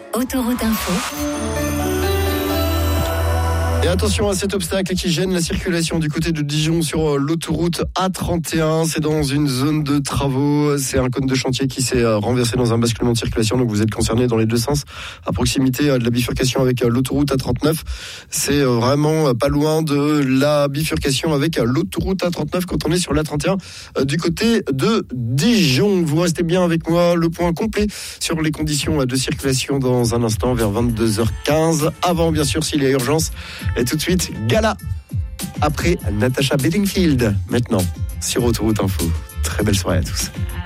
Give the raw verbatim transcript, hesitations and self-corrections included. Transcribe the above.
Autoroute Info. Et attention à cet obstacle qui gêne la circulation du côté de Dijon sur l'autoroute A trente et un. C'est dans une zone de travaux. C'est un cône de chantier qui s'est renversé dans un basculement de circulation. Donc vous êtes concerné dans les deux sens à proximité de la bifurcation avec l'autoroute A trente-neuf. C'est vraiment pas loin de la bifurcation avec l'autoroute A trente-neuf quand on est sur l'A trente et un du côté de Dijon. Vous restez bien avec moi. Le point complet sur les conditions de circulation dans un instant vers vingt-deux heures quinze. Avant, bien sûr, s'il y a urgence. Et tout de suite, Gala, après Natasha Bedingfield, maintenant, sur Autoroute Info. Très belle soirée à tous.